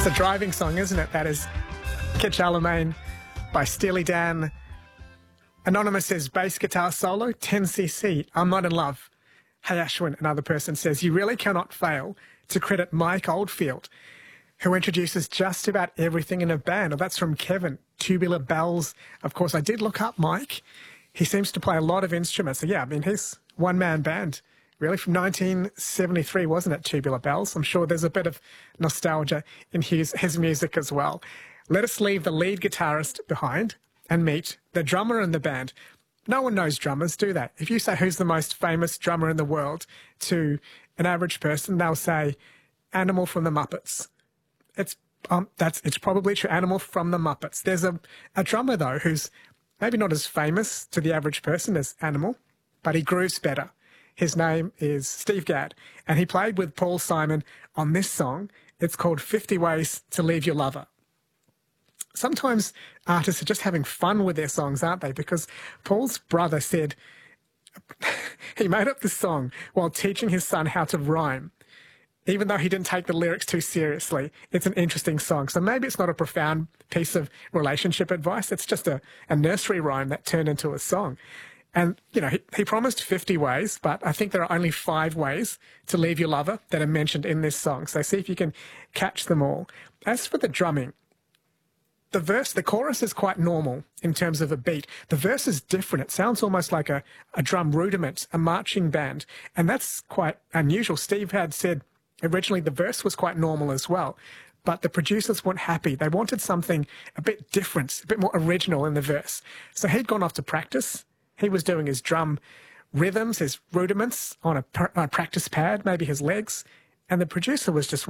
It's a driving song, isn't it? That is Kitch Alamein by Steely Dan. Anonymous says, bass guitar solo, 10cc, I'm not in love. Hey Ashwin, another person says, you really cannot fail to credit Mike Oldfield, who introduces just about everything in a band. Oh, that's from Kevin. Tubular Bells. Of course, I did look up Mike. He seems to play a lot of instruments. So yeah, I mean, he's one-man band. Really, from 1973, wasn't it, Tubular Bells? I'm sure there's a bit of nostalgia in his music as well. Let us leave the lead guitarist behind and meet the drummer in the band. No one knows drummers, do they? If you say who's the most famous drummer in the world to an average person, they'll say Animal from the Muppets. It's probably true, Animal from the Muppets. There's a drummer, though, who's maybe not as famous to the average person as Animal, but he grooves better. His name is Steve Gadd, and he played with Paul Simon on this song. It's called 50 Ways to Leave Your Lover. Sometimes artists are just having fun with their songs, aren't they? Because Paul's brother said he made up this song while teaching his son how to rhyme. Even though he didn't take the lyrics too seriously, it's an interesting song. So maybe it's not a profound piece of relationship advice. It's just a nursery rhyme that turned into a song. And, you know, he promised 50 ways, but I think there are only 5 ways to leave your lover that are mentioned in this song. So see if you can catch them all. As for the drumming, the chorus is quite normal in terms of a beat. The verse is different. It sounds almost like a drum rudiment, a marching band. And that's quite unusual. Steve had said originally the verse was quite normal as well. But the producers weren't happy. They wanted something a bit different, a bit more original in the verse. So he'd gone off to practice. He was doing his drum rhythms, his rudiments on a practice pad, maybe his legs. And the producer was just